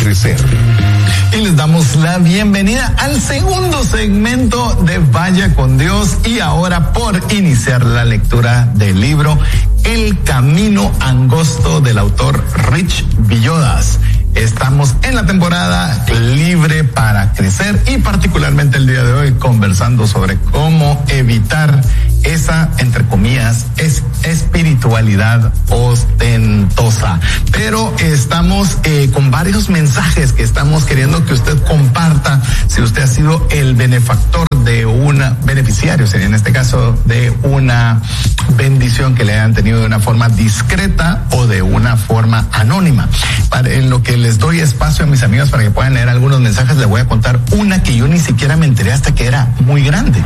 crecer. Y les damos la bienvenida al segundo segmento de Vaya con Dios, y ahora por iniciar la lectura del libro El Camino Angosto del autor Rich Villodas. Estamos en la temporada Libre para Crecer, y particularmente el día de hoy conversando sobre cómo evitar esa, entre comillas, espiritualidad ostentosa. Pero estamos con varios mensajes que estamos queriendo que usted comparta si usted ha sido el benefactor de beneficiario, sería en este caso de una bendición que le hayan tenido de una forma discreta o de una forma anónima. En lo que les doy espacio a mis amigos para que puedan leer algunos mensajes, les voy a contar una que yo ni siquiera me enteré hasta que era muy grande.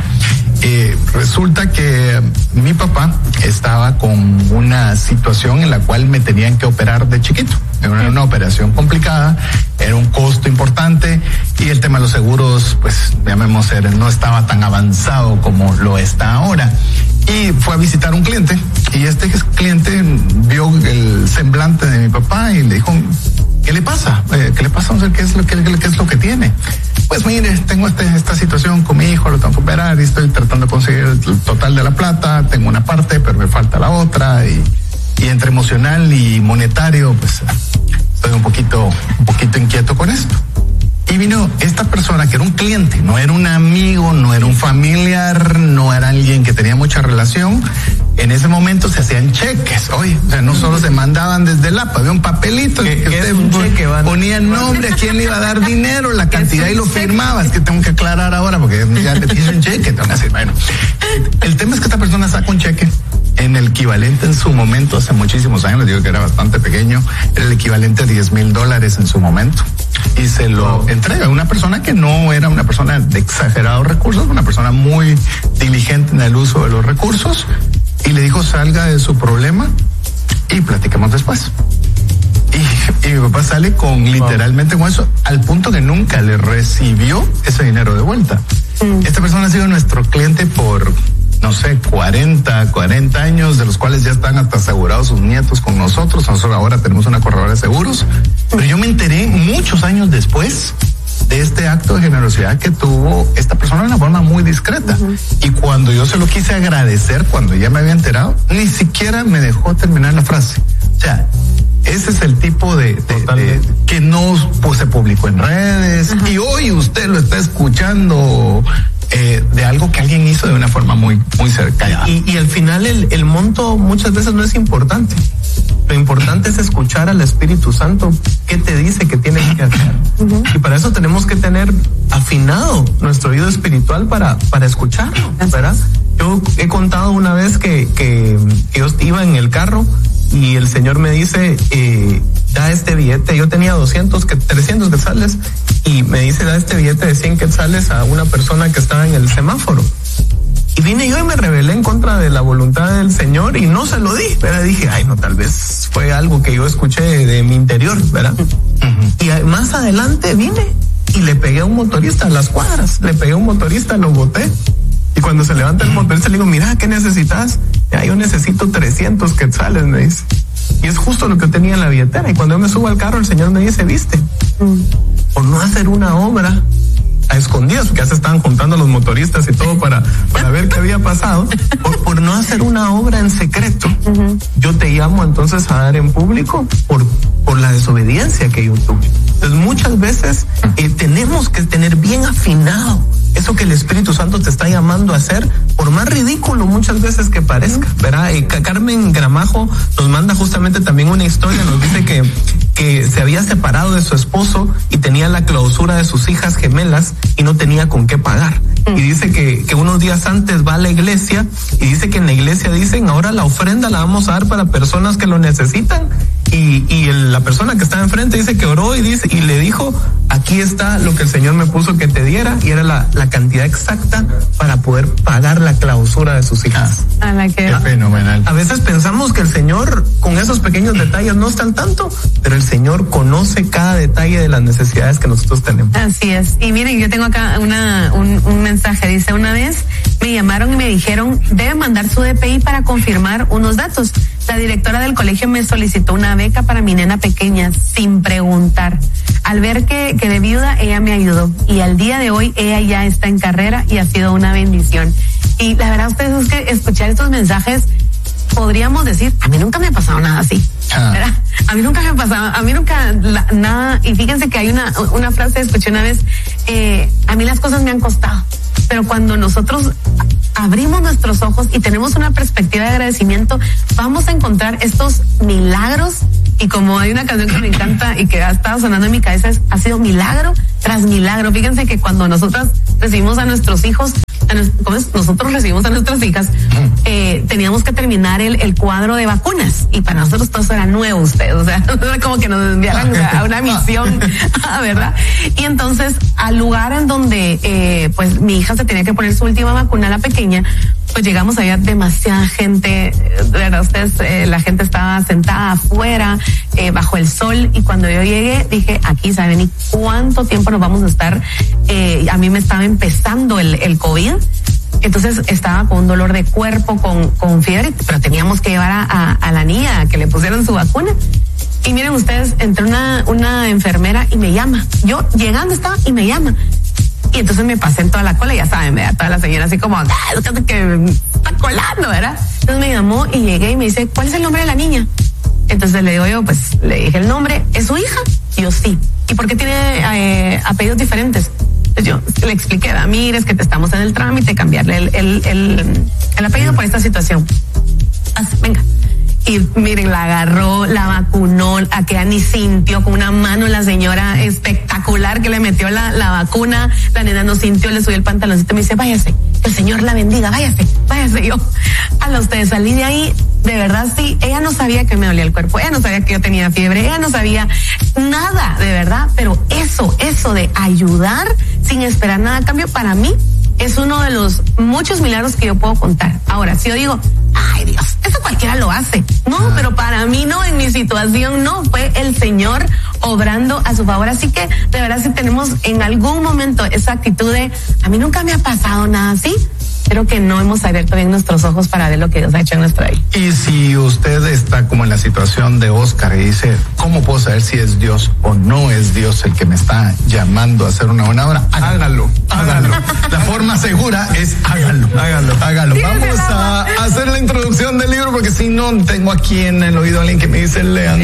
Resulta que mi papá estaba con una situación en la cual me tenían que operar de chiquito. Era una operación complicada, era un costo importante, y el tema de los seguros, pues llamemos, no estaba tan avanzado como lo está ahora. Y fue a visitar un cliente, y este cliente vio el semblante de mi papá y le dijo: ¿qué le pasa? ¿Qué le pasa? ¿Qué es lo que tiene? Pues mire, tengo esta situación con mi hijo, lo tengo que operar y estoy tratando de conseguir el total de la plata. Tengo una parte, pero me falta la otra, y entre emocional y monetario, pues estoy un poquito inquieto con esto. Y vino esta persona que era un cliente, no era un amigo, no era un familiar, no era alguien que tenía mucha relación. En ese momento se hacían cheques, no solo se mandaban desde el APA, había un papelito que usted ponía el nombre, a quién le iba a dar dinero, la cantidad, y lo firmaba. Es que tengo que aclarar ahora porque ya le hice un cheque. Bueno, el tema es que esta persona saca un cheque en el equivalente en su momento, hace muchísimos años, les digo que era bastante pequeño, era el equivalente a $10,000 en su momento, y se lo entrega a una persona que no era una persona de exagerados recursos, una persona muy diligente en el uso de los recursos, y le dijo: salga de su problema y platiquemos después. Y mi papá sale con literalmente con eso, al punto que nunca le recibió ese dinero de vuelta. Esta persona ha sido nuestro cliente por, no sé, 40 años, de los cuales ya están hasta asegurados sus nietos con nosotros. Nosotros ahora tenemos una corredora de seguros, pero yo me enteré muchos años después de este acto de generosidad que tuvo esta persona de una forma muy discreta. Y cuando yo se lo quise agradecer, cuando ya me había enterado, ni siquiera me dejó terminar la frase. O sea, ese es el tipo de que no se publicó en redes, y hoy usted lo está escuchando de algo que alguien hizo de una forma muy cercana. Y al final el monto muchas veces no es importante. Lo importante es escuchar al Espíritu Santo qué te dice que tienes que hacer. Y para eso tenemos que tener afinado nuestro oído espiritual para escucharlo, ¿verdad? Yo he contado una vez que yo iba en el carro y el Señor me dice: da este billete. Yo tenía 300 quetzales, y me dice: da este billete de 100 quetzales a una persona que estaba en el semáforo. Y vine yo y me rebelé en contra de la voluntad del Señor y no se lo di, ¿verdad? Dije: tal vez fue algo que yo escuché de mi interior, ¿verdad? Y más adelante vine y le pegué a un motorista a las cuadras, lo boté. Y cuando se levanta el motorista le digo: mira, ¿qué necesitas? Yo necesito 300 quetzales, me dice. Y es justo lo que tenía en la billetera. Y cuando yo me subo al carro, el Señor me dice: ¿viste? Por no hacer una obra a escondidas, porque ya se estaban juntando los motoristas y todo para ver qué había pasado, por no hacer una obra en secreto, yo te llamo entonces a dar en público por la desobediencia que yo tuve. Entonces muchas veces tenemos que tener bien afinado eso que el Espíritu Santo te está llamando a hacer, por más ridículo muchas veces que parezca, ¿verdad? Carmen Gramajo nos manda justamente también una historia, nos dice que se había separado de su esposo y tenía la clausura de sus hijas gemelas y no tenía con qué pagar. Y dice que unos días antes va a la iglesia y dice que en la iglesia dicen: ahora la ofrenda la vamos a dar para personas que lo necesitan. Y la persona que estaba enfrente dice que oró y le dijo: aquí está lo que el Señor me puso que te diera, y era la cantidad exacta para poder pagar la clausura de sus hijas. Qué fenomenal. A veces pensamos que el Señor con esos pequeños detalles no está al tanto, pero el Señor conoce cada detalle de las necesidades que nosotros tenemos. Así es. Y miren, yo tengo acá un mensaje, dice: una vez me llamaron y me dijeron: debe mandar su DPI para confirmar unos datos. La directora del colegio me solicitó una beca para mi nena pequeña sin preguntar. al ver que de viuda ella me ayudó y al día de hoy ella ya está en carrera y ha sido una bendición. Y la verdad ustedes es que escuchar estos mensajes podríamos decir, a mí nunca me ha pasado nada así. ¿Verdad? A mí nunca me ha pasado, nada. Y fíjense que hay una frase, escuché una vez, a mí las cosas me han costado, pero cuando nosotros abrimos nuestros ojos y tenemos una perspectiva de agradecimiento, vamos a encontrar estos milagros. Y como hay una canción que me encanta y que ha estado sonando en mi cabeza, ha sido milagro tras milagro. Fíjense que cuando nosotras recibimos a nuestros hijos, nosotros recibimos a nuestras hijas, teníamos que terminar el cuadro de vacunas y para nosotros todo eso era nuevo, ustedes, o sea, era como que nos enviaran a una misión, ¿verdad? Y entonces al lugar en donde pues mi hija se tenía que poner su última vacuna, la pequeña, pues llegamos allá, demasiada gente, ¿verdad? Ustedes, la gente estaba sentada afuera, bajo el sol, y cuando yo llegué dije, aquí saben ni cuánto tiempo nos vamos a estar. A mí me estaba empezando el COVID, entonces estaba con un dolor de cuerpo, con fiebre, pero teníamos que llevar a la niña a que le pusieran su vacuna. Y miren ustedes, entró una enfermera y me llama. Yo llegando estaba y me llama. Y entonces me pasé en toda la cola, ya saben, ¿verdad? Toda la señora así como, que me está colando, ¿verdad? Entonces me llamó y llegué y me dice, ¿cuál es el nombre de la niña? Entonces le digo yo, pues le dije el nombre, ¿es su hija? Y yo, sí. ¿Y por qué tiene apellidos diferentes? Entonces yo le expliqué, mira, es que te estamos en el trámite, cambiarle el apellido por esta situación. Venga. Y miren, la agarró, la vacunó, a que ni sintió con una mano la señora espectacular que le metió la vacuna. La nena no sintió, le subió el pantaloncito y me dice, váyase, que el Señor la bendiga, váyase. Yo, a los ustedes salí de ahí, de verdad sí, ella no sabía que me dolía el cuerpo, ella no sabía que yo tenía fiebre, ella no sabía nada, de verdad, pero eso de ayudar sin esperar nada a cambio, para mí es uno de los muchos milagros que yo puedo contar. Ahora, si yo digo, ay Dios, eso cualquiera lo hace. No, pero para mí no, en mi situación no, fue el Señor obrando a su favor. Así que, de verdad, si tenemos en algún momento esa actitud de, a mí nunca me ha pasado nada así, creo que no hemos abierto bien nuestros ojos para ver lo que Dios ha hecho en nuestra vida. Y si usted está como en la situación de Oscar y dice, ¿cómo puedo saber si es Dios o no es Dios el que me está llamando a hacer una buena obra? Hágalo. La forma segura es hágalo. Vamos a hacer la introducción del libro, porque si no, tengo aquí en el oído a alguien que me dice, lean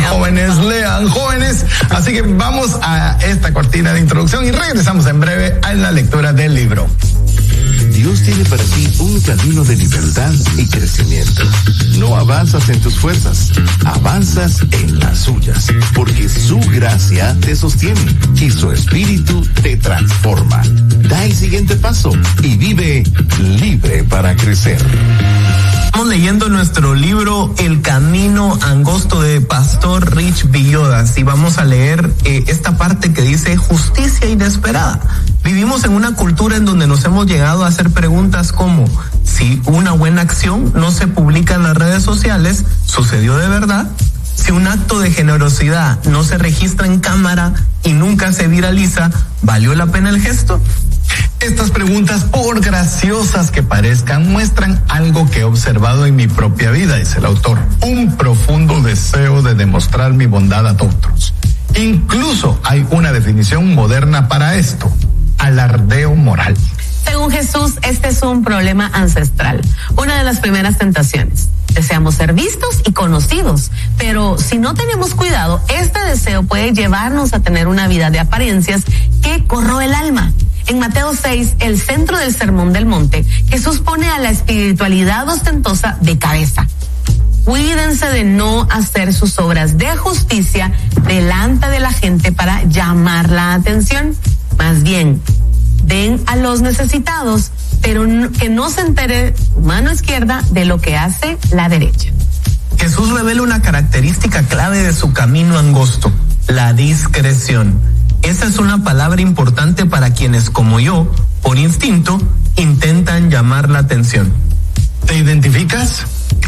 jóvenes. Así que vamos a esta cortina de introducción y regresamos en breve a la lectura del libro. Dios tiene para ti un camino de libertad y crecimiento. No avanzas en tus fuerzas, avanzas en las suyas, porque su gracia te sostiene y su espíritu te transforma. Da el siguiente paso y vive libre para crecer. Estamos leyendo nuestro libro El Camino Angosto de Pastor Rich Villodas y vamos a leer esta parte que dice justicia inesperada. Vivimos en una cultura en donde nos hemos llegado a hacer preguntas como si una buena acción no se publica en las redes sociales, ¿sucedió de verdad? Si un acto de generosidad no se registra en cámara y nunca se viraliza, ¿valió la pena el gesto? Estas preguntas, por graciosas que parezcan, muestran algo que he observado en mi propia vida, dice el autor. Un profundo deseo de demostrar mi bondad a otros. Incluso hay una definición moderna para esto: alardeo moral. Según Jesús, este es un problema ancestral, una de las primeras tentaciones. Deseamos ser vistos y conocidos, pero si no tenemos cuidado, este deseo puede llevarnos a tener una vida de apariencias que corroe el alma. En Mateo 6, el centro del Sermón del Monte, Jesús pone a la espiritualidad ostentosa de cabeza. Cuídense de no hacer sus obras de justicia delante de la gente para llamar la atención. Más bien, den a los necesitados, pero que no se entere mano izquierda de lo que hace la derecha. Jesús revela una característica clave de su camino angosto: la discreción. Esa es una palabra importante para quienes, como yo, por instinto, intentan llamar la atención. ¿Te identificas?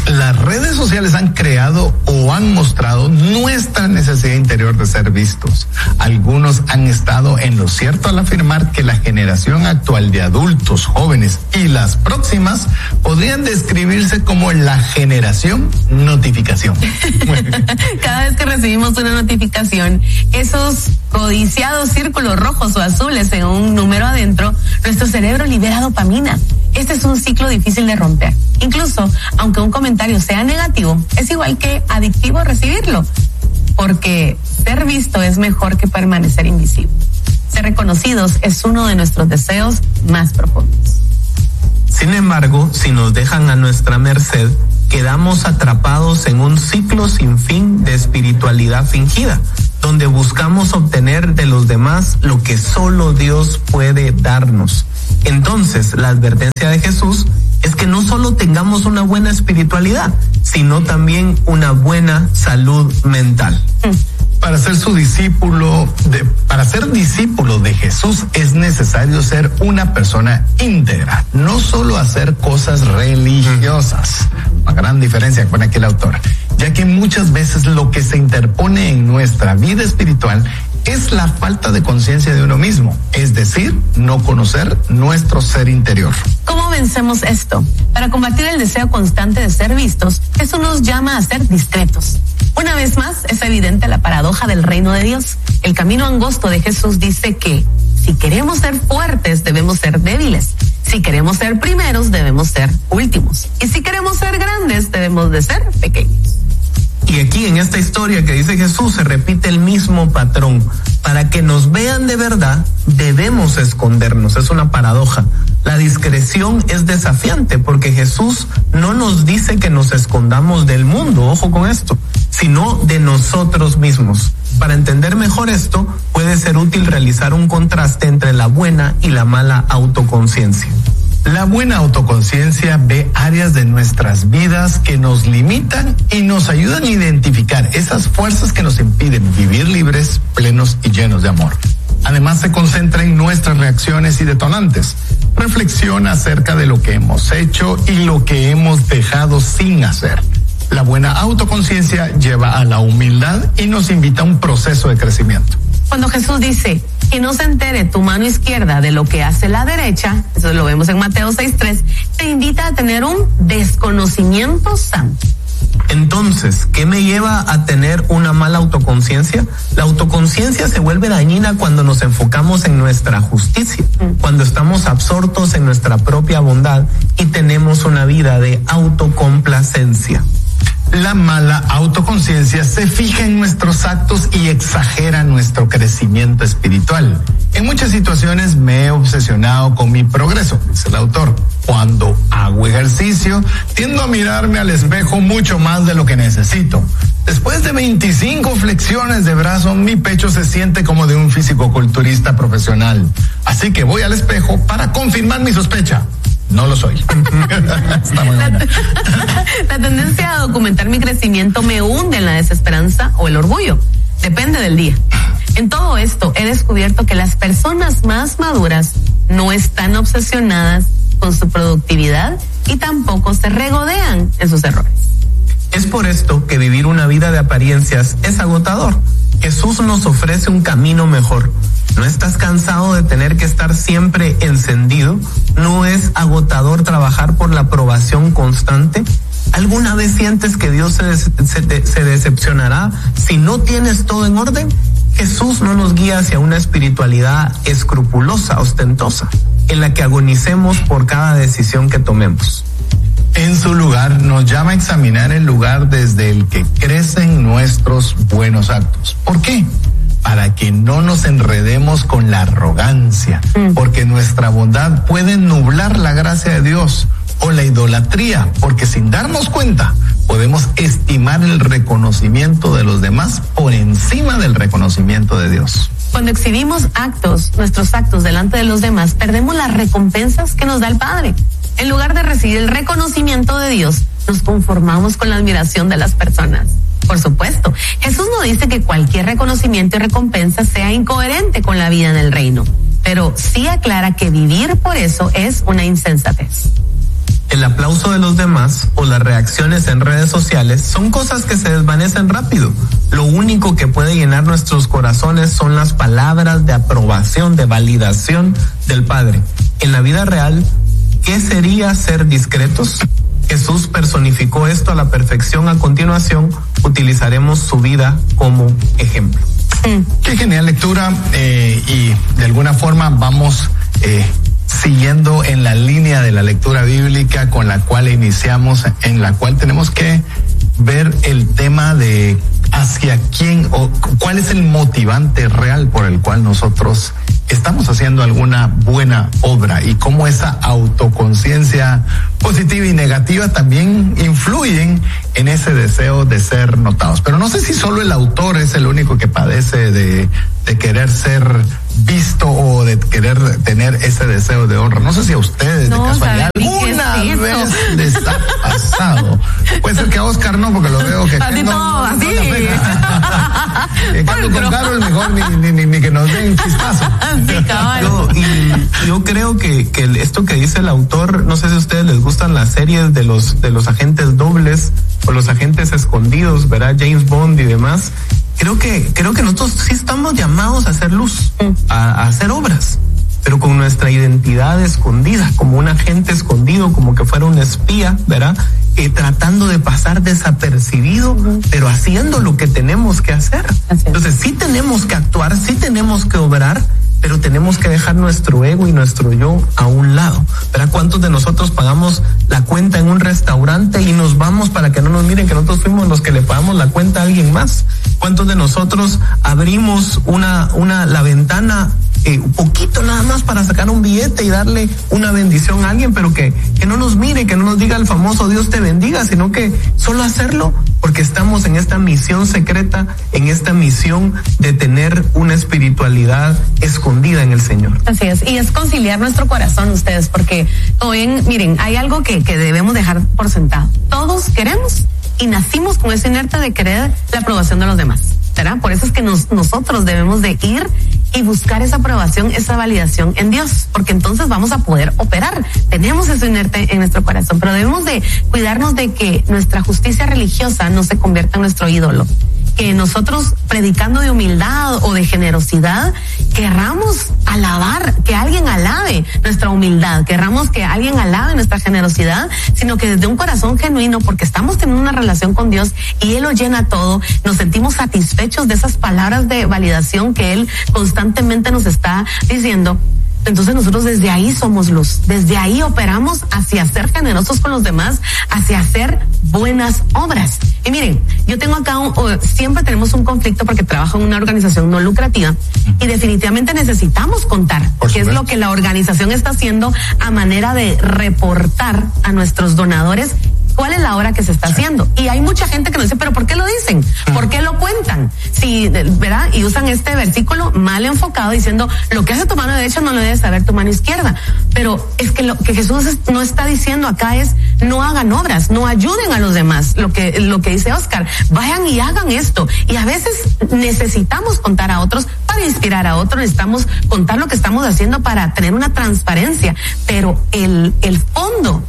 Las redes sociales han creado o han mostrado nuestra necesidad interior de ser vistos. Algunos han estado en lo cierto al afirmar que la generación actual de adultos, jóvenes y las próximas podrían describirse como la generación notificación. Cada vez que recibimos una notificación, esos codiciados círculos rojos o azules en un número adentro, nuestro cerebro libera dopamina. Este es un ciclo difícil de romper. Incluso, aunque un comentario sea negativo, es igual que adictivo recibirlo, porque ser visto es mejor que permanecer invisible. Ser reconocidos es uno de nuestros deseos más profundos. Sin embargo, si nos dejan a nuestra merced, quedamos atrapados en un ciclo sin fin de espiritualidad fingida, donde buscamos obtener de los demás lo que solo Dios puede darnos. Entonces, la advertencia de Jesús es que no solo tengamos una buena espiritualidad, sino también una buena salud mental. Para ser discípulo de Jesús es necesario ser una persona íntegra, no solo hacer cosas religiosas. Una gran diferencia que pone aquí el autor, ya que muchas veces lo que se interpone en nuestra vida espiritual es la falta de conciencia de uno mismo, es decir, no conocer nuestro ser interior. ¿Cómo vencemos esto? Para combatir el deseo constante de ser vistos, Jesús nos llama a ser discretos. Una vez más, es evidente la paradoja del reino de Dios. El camino angosto de Jesús dice que si queremos ser fuertes, debemos ser débiles. Si queremos ser primeros, debemos ser últimos. Y si queremos ser grandes, debemos de ser pequeños. Y aquí en esta historia que dice Jesús se repite el mismo patrón. Para que nos vean de verdad, debemos escondernos. Es una paradoja. La discreción es desafiante porque Jesús no nos dice que nos escondamos del mundo, ojo con esto, sino de nosotros mismos. Para entender mejor esto, puede ser útil realizar un contraste entre la buena y la mala autoconciencia. La buena autoconciencia ve áreas de nuestras vidas que nos limitan y nos ayudan a identificar esas fuerzas que nos impiden vivir libres, plenos y llenos de amor. Además, se concentra en nuestras reacciones y detonantes. Reflexiona acerca de lo que hemos hecho y lo que hemos dejado sin hacer. La buena autoconciencia lleva a la humildad y nos invita a un proceso de crecimiento. Cuando Jesús dice que no se entere tu mano izquierda de lo que hace la derecha, eso lo vemos en Mateo 6:3, te invita a tener un desconocimiento santo. Entonces, ¿qué me lleva a tener una mala autoconciencia? La autoconciencia se vuelve dañina cuando nos enfocamos en nuestra justicia, cuando estamos absortos en nuestra propia bondad y tenemos una vida de autocomplacencia. La mala autoconciencia se fija en nuestros actos y exagera nuestro crecimiento espiritual. En muchas situaciones me he obsesionado con mi progreso, dice el autor. Cuando hago ejercicio, tiendo a mirarme al espejo mucho más de lo que necesito. Después de 25 flexiones de brazo, mi pecho se siente como de un fisicoculturista profesional. Así que voy al espejo para confirmar mi sospecha. No lo soy. Está muy buena. La tendencia a documentar mi crecimiento me hunde en la desesperanza o el orgullo. Depende del día. En todo esto he descubierto que las personas más maduras no están obsesionadas con su productividad y tampoco se regodean en sus errores. Es por esto que vivir una vida de apariencias es agotador. Jesús nos ofrece un camino mejor. ¿No estás cansado de tener que estar siempre encendido? ¿No es agotador trabajar por la aprobación constante? ¿Alguna vez sientes que Dios se decepcionará si no tienes todo en orden? Jesús no nos guía hacia una espiritualidad escrupulosa, ostentosa, en la que agonicemos por cada decisión que tomemos. En su lugar, nos llama a examinar el lugar desde el que crecen nuestros buenos actos. ¿Por qué? Para que no nos enredemos con la arrogancia, porque nuestra bondad puede nublar la gracia de Dios, o la idolatría, porque sin darnos cuenta podemos estimar el reconocimiento de los demás por encima del reconocimiento de Dios. Cuando exhibimos nuestros actos delante de los demás, perdemos las recompensas que nos da el Padre. En lugar de recibir el reconocimiento de Dios, nos conformamos con la admiración de las personas. Por supuesto, Jesús no dice que cualquier reconocimiento y recompensa sea incoherente con la vida en el reino, pero sí aclara que vivir por eso es una insensatez. el aplauso de los demás o las reacciones en redes sociales son cosas que se desvanecen rápido. Lo único que puede llenar nuestros corazones son las palabras de aprobación, de validación del Padre. En la vida real, ¿qué sería ser discretos? Jesús personificó esto a la perfección. A continuación, utilizaremos su vida como ejemplo. Qué genial lectura, y de alguna forma vamos siguiendo en la línea de la lectura bíblica con la cual iniciamos, en la cual tenemos que ver el tema de hacia quién o cuál es el motivante real por el cual nosotros estamos haciendo alguna buena obra, y cómo esa autoconciencia positiva y negativa también influyen en ese deseo de ser notados. Pero no sé si solo el autor es el único que padece de querer ser visto o de querer tener ese deseo de honra. No sé si a ustedes de casualidad alguna vez les ha pasado. Puede ser que a Oscar no, porque lo veo que así no, todo, así. En cambio con Carol mejor ni que nos den chispazo. Sí, cabrón. Yo creo que esto que dice el autor, no sé si a ustedes les gustan las series de los agentes dobles o los agentes escondidos, ¿verdad? James Bond y demás. Creo que nosotros sí estamos llamados a hacer luz, a hacer obras, pero con nuestra identidad escondida, como un agente escondido, como que fuera un espía, ¿verdad? Tratando de pasar desapercibido, pero haciendo lo que tenemos que hacer. Entonces sí tenemos que actuar, sí tenemos que obrar, pero tenemos que dejar nuestro ego y nuestro yo a un lado. ¿Verdad? ¿Cuántos de nosotros pagamos la cuenta en un restaurante y nos vamos para que no nos miren que nosotros fuimos los que le pagamos la cuenta a alguien más? ¿Cuántos de nosotros abrimos la ventana un poquito nada más para sacar un billete y darle una bendición a alguien, pero que no nos mire, que no nos diga el famoso Dios te bendiga, sino que solo hacerlo porque estamos en esta misión secreta, en esta misión de tener una espiritualidad escondida en el Señor? Así es, y es conciliar nuestro corazón, ustedes, porque como bien, miren, hay algo que debemos dejar por sentado. Todos queremos y nacimos con ese inerte de querer la aprobación de los demás, ¿verdad? Por eso es que nosotros debemos de ir y buscar esa aprobación, esa validación en Dios, porque entonces vamos a poder operar. Tenemos eso inerte en nuestro corazón, pero debemos de cuidarnos de que nuestra justicia religiosa no se convierta en nuestro ídolo. Que nosotros, predicando de humildad o de generosidad, querramos alabar, que alguien alabe nuestra humildad, querramos que alguien alabe nuestra generosidad, sino que desde un corazón genuino, porque estamos teniendo una relación con Dios y Él lo llena todo, nos sentimos satisfechos de esas palabras de validación que Él constantemente nos está diciendo. Entonces nosotros desde ahí somos luz, desde ahí operamos hacia ser generosos con los demás, hacia hacer buenas obras. Y miren, yo tengo acá, siempre tenemos un conflicto porque trabajo en una organización no lucrativa y definitivamente necesitamos contar qué es lo que la organización está haciendo a manera de reportar a nuestros donadores cuál es la obra que se está haciendo. Y hay mucha gente que nos dice, pero ¿por qué lo dicen? ¿Por qué lo cuentan? Sí, ¿verdad? Y usan este versículo mal enfocado diciendo, lo que hace tu mano derecha no lo debe saber tu mano izquierda. Pero es que lo que Jesús no está diciendo acá es, no hagan obras, no ayuden a los demás. Lo que dice Oscar, vayan y hagan esto. Y a veces necesitamos contar a otros para inspirar a otros, necesitamos contar lo que estamos haciendo para tener una transparencia. Pero el fondo,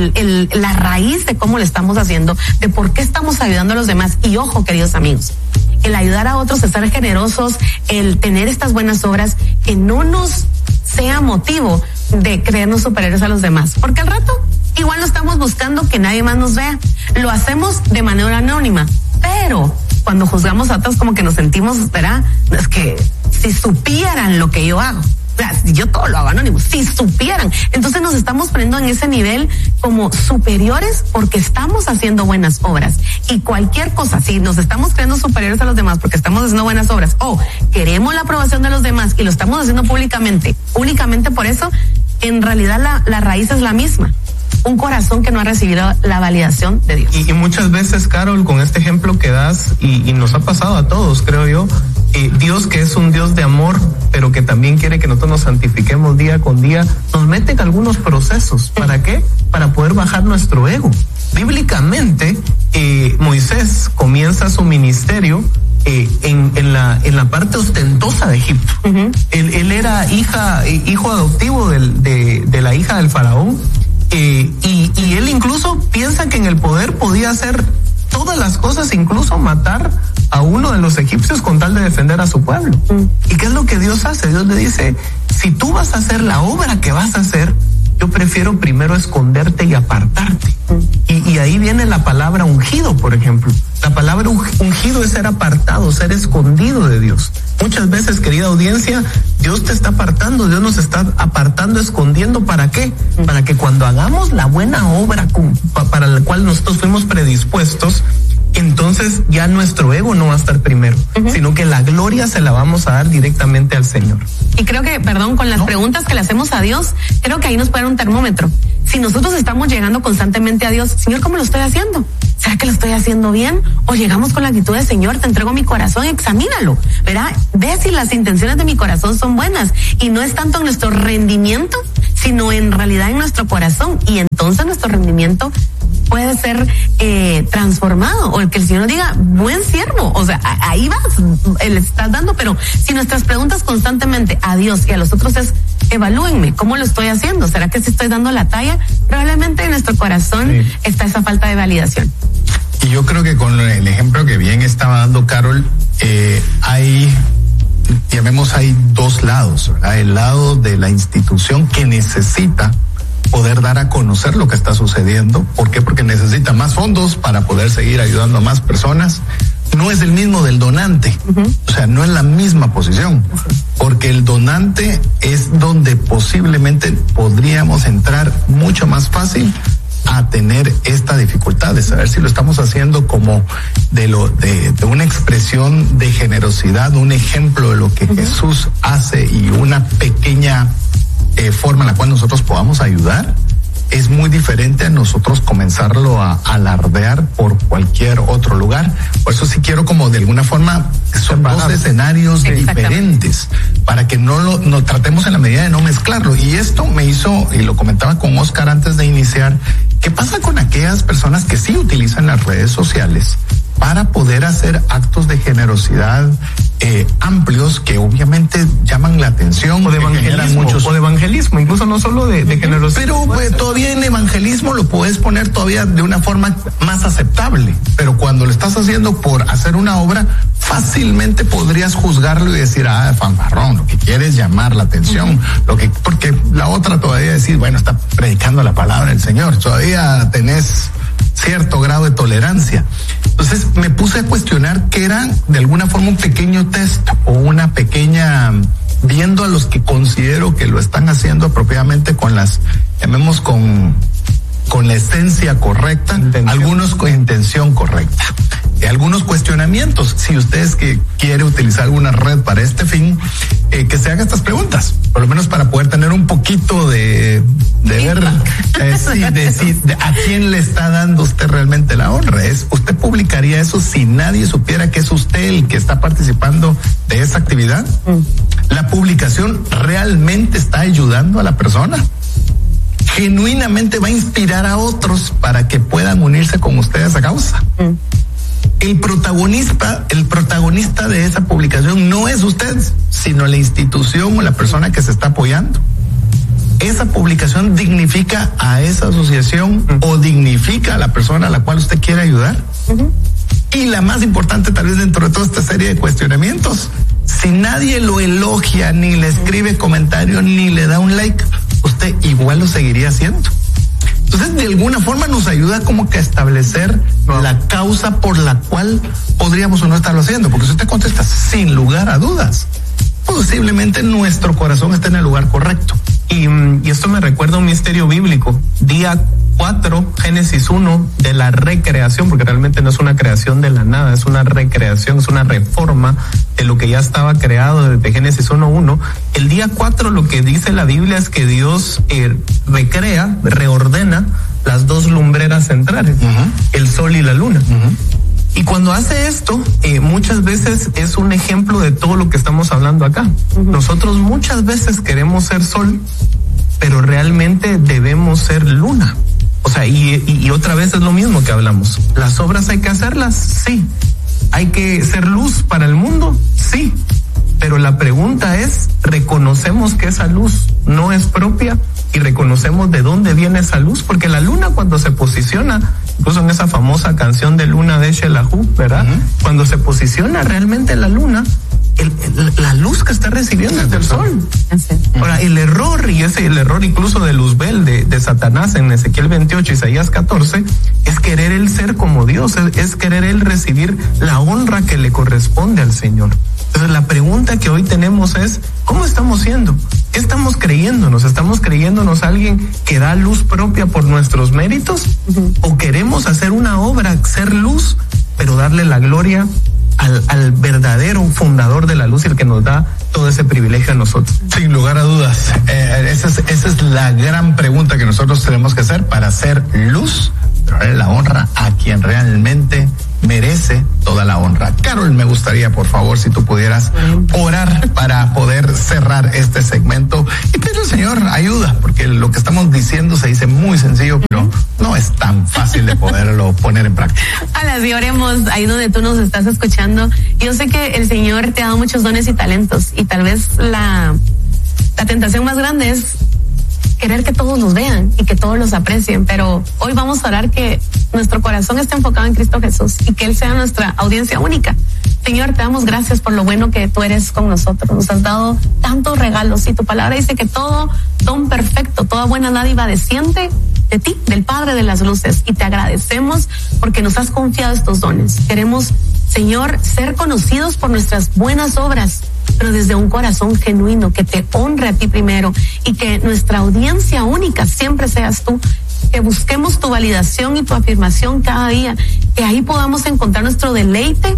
la raíz de cómo lo estamos haciendo, de por qué estamos ayudando a los demás. Y ojo, queridos amigos, el ayudar a otros, el ser generosos, el tener estas buenas obras, que no nos sea motivo de creernos superiores a los demás, porque al rato igual no estamos buscando que nadie más nos vea, lo hacemos de manera anónima, pero cuando juzgamos a otros como que nos sentimos, ¿verdad? Es que si supieran lo que yo hago, yo todo lo hago anónimo, si supieran, entonces nos estamos poniendo en ese nivel como superiores porque estamos haciendo buenas obras. Y cualquier cosa, si nos estamos creyendo superiores a los demás porque estamos haciendo buenas obras o queremos la aprobación de los demás y lo estamos haciendo públicamente, únicamente por eso, en realidad la raíz es la misma. Un corazón que no ha recibido la validación de Dios. Y muchas veces, Carol, con este ejemplo que das, y nos ha pasado a todos, creo yo, Dios, que es un Dios de amor, pero que también quiere que nosotros nos santifiquemos día con día, nos mete en algunos procesos. ¿Para qué? Para poder bajar nuestro ego. Bíblicamente, Moisés comienza su ministerio en la parte ostentosa de Egipto. Él era hijo adoptivo de la hija del faraón. Y él incluso piensa que en el poder podía hacer todas las cosas, incluso matar a uno de los egipcios con tal de defender a su pueblo. ¿Y qué es lo que Dios hace? Dios le dice, si tú vas a hacer la obra que vas a hacer, yo prefiero primero esconderte y apartarte. Y ahí viene la palabra ungido, por ejemplo. La palabra ungido es ser apartado, ser escondido de Dios. Muchas veces, querida audiencia, Dios te está apartando, Dios nos está apartando, escondiendo. ¿Para qué? Para que cuando hagamos la buena obra para la cual nosotros fuimos predispuestos, entonces ya nuestro ego no va a estar primero, sino que la gloria se la vamos a dar directamente al Señor. Y creo que, con las preguntas que le hacemos a Dios, creo que ahí nos puede dar un termómetro. Si nosotros estamos llegando constantemente a Dios, Señor, ¿cómo lo estoy haciendo? ¿Será que lo estoy haciendo bien? O llegamos con la actitud de, Señor, te entrego mi corazón, examínalo, ¿verdad? Ve si las intenciones de mi corazón son buenas. Y no es tanto en nuestro rendimiento, sino en realidad en nuestro corazón. Y entonces nuestro rendimiento puede ser transformado, o el que el Señor nos diga, buen siervo, o sea, ahí vas, le estás dando. Pero si nuestras preguntas constantemente a Dios y a los otros es, evalúenme, ¿cómo lo estoy haciendo? ¿Será que si estoy dando la talla? Probablemente en nuestro corazón está esa falta de validación. Y yo creo que con el ejemplo que bien estaba dando Carol, hay dos lados, ¿verdad? El lado de la institución que necesita poder dar a conocer lo que está sucediendo. ¿Por qué? Porque necesita más fondos para poder seguir ayudando a más personas. No es el mismo del donante, o sea, no es la misma posición, porque el donante es donde posiblemente podríamos entrar mucho más fácil a tener esta dificultad de saber si lo estamos haciendo como de una expresión de generosidad, un ejemplo de lo que Jesús hace y una pequeña forma en la cual nosotros podamos ayudar. Es muy diferente a nosotros comenzarlo a alardear por cualquier otro lugar. Por eso sí quiero como de alguna forma, son dos escenarios diferentes, para que no tratemos en la medida de no mezclarlo. Y esto me hizo, y lo comentaba con Oscar antes de iniciar, ¿qué pasa con aquellas personas que sí utilizan las redes sociales para poder hacer actos de generosidad amplios que obviamente llaman la atención? O de evangelismo, incluso no solo de generosidad. Pero todavía en evangelismo lo puedes poner todavía de una forma más aceptable. Pero cuando lo estás haciendo por hacer una obra, fácilmente podrías juzgarlo y decir, fanfarrón, lo que quiere es llamar la atención, porque la otra todavía decir, bueno, está predicando la palabra del Señor, todavía tenés cierto grado de tolerancia. Entonces me puse a cuestionar qué era de alguna forma un pequeño test o una pequeña, viendo a los que considero que lo están haciendo apropiadamente con las, llamemos con la esencia correcta, algunos con intención correcta. Algunos cuestionamientos, si ustedes que quiere utilizar alguna red para este fin, que se haga estas preguntas, por lo menos para poder tener un poquito de ver a quién le está dando usted realmente la honra. ¿Usted publicaría eso si nadie supiera que es usted el que está participando de esa actividad? ¿La publicación realmente está ayudando a la persona? ¿Genuinamente va a inspirar a otros para que puedan unirse con ustedes a esa causa? El protagonista de esa publicación no es usted, sino la institución o la persona que se está apoyando. ¿Esa publicación dignifica a esa asociación o dignifica a la persona a la cual usted quiere ayudar? Y la más importante, tal vez dentro de toda esta serie de cuestionamientos, si nadie lo elogia, ni le escribe comentario, ni le da un like, usted igual lo seguiría haciendo. Entonces, de alguna forma nos ayuda como que a establecer la causa por la cual podríamos o no estarlo haciendo, porque si usted contesta sin lugar a dudas, posiblemente nuestro corazón está en el lugar correcto. Y esto me recuerda un misterio bíblico. Día 4, Génesis 1, de la recreación, porque realmente no es una creación de la nada, es una recreación, es una reforma de lo que ya estaba creado desde Génesis 1:1. El día 4 lo que dice la Biblia es que Dios reordena las dos lumbreras centrales, el sol y la luna. Y cuando hace esto, muchas veces es un ejemplo de todo lo que estamos hablando acá. Nosotros muchas veces queremos ser sol, pero realmente debemos ser luna. O sea, y otra vez es lo mismo que hablamos. ¿Las obras hay que hacerlas? Sí. ¿Hay que ser luz para el mundo? Sí. Pero la pregunta es, ¿reconocemos que esa luz no es propia? Y reconocemos conocemos de dónde viene esa luz, porque la luna cuando se posiciona, incluso en esa famosa canción de Luna de Shelahu, ¿verdad? Cuando se posiciona realmente la luna, la luz que está recibiendo es del sol. Ahora, el error, y ese el error incluso de Luzbel, de Satanás en Ezequiel 28, Isaías 14, es querer él ser como Dios, es querer él recibir la honra que le corresponde al Señor. Entonces la pregunta que hoy tenemos es, ¿cómo estamos siendo? ¿Qué estamos creyéndonos? ¿Estamos creyéndonos alguien que da luz propia por nuestros méritos? ¿O queremos hacer una obra, ser luz, pero darle la gloria al verdadero fundador de la luz y el que nos da todo ese privilegio a nosotros? Sin lugar a dudas, esa es la gran pregunta que nosotros tenemos que hacer para hacer luz, pero darle la honra a quien realmente merece toda la honra. Carol, me gustaría, por favor, si tú pudieras orar para poder cerrar este segmento y pedir al Señor ayuda, porque lo que estamos diciendo se dice muy sencillo, pero no es tan fácil de poderlo poner en práctica. Sí, oremos ahí donde tú nos estás escuchando. Yo sé que el Señor te ha dado muchos dones y talentos, y tal vez la tentación más grande es querer que todos los vean y que todos los aprecien, pero hoy vamos a orar que nuestro corazón esté enfocado en Cristo Jesús y que Él sea nuestra audiencia única. Señor, te damos gracias por lo bueno que tú eres con nosotros. Nos has dado tantos regalos y tu palabra dice que todo don perfecto, toda buena dádiva desciende de ti, del Padre de las luces, y te agradecemos porque nos has confiado estos dones. Queremos, Señor, ser conocidos por nuestras buenas obras, pero desde un corazón genuino que te honre a ti primero, y que nuestra audiencia única siempre seas tú, que busquemos tu validación y tu afirmación cada día, que ahí podamos encontrar nuestro deleite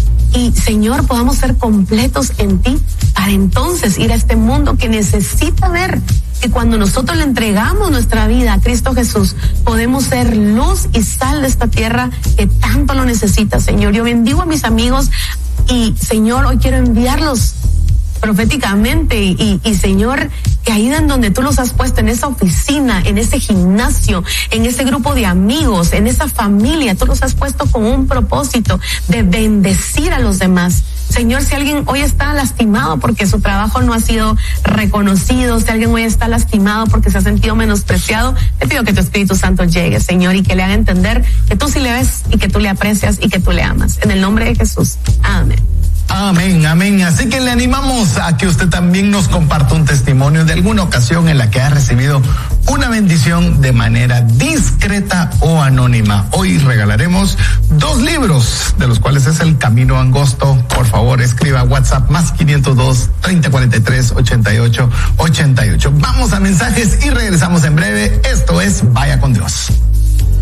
y, Señor, podamos ser completos en ti para entonces ir a este mundo que necesita ver que cuando nosotros le entregamos nuestra vida a Cristo Jesús, podemos ser luz y sal de esta tierra que tanto lo necesita, Señor. Yo bendigo a mis amigos y, Señor, hoy quiero enviarlos proféticamente y Señor, que ahí en donde tú los has puesto, en esa oficina, en ese gimnasio, en ese grupo de amigos, en esa familia, tú los has puesto con un propósito de bendecir a los demás. Señor, si alguien hoy está lastimado porque su trabajo no ha sido reconocido, si alguien hoy está lastimado porque se ha sentido menospreciado, te pido que tu Espíritu Santo llegue, Señor, y que le haga entender que tú sí le ves y que tú le aprecias y que tú le amas. En el nombre de Jesús. Amén. Amén, amén. Así que le animamos a que usted también nos comparta un testimonio de alguna ocasión en la que ha recibido una bendición de manera discreta o anónima. Hoy regalaremos 2 libros, de los cuales es El Camino Angosto. Por favor, escriba WhatsApp más 502 3043 8888. Vamos a mensajes y regresamos en breve. Esto es Vaya con Dios.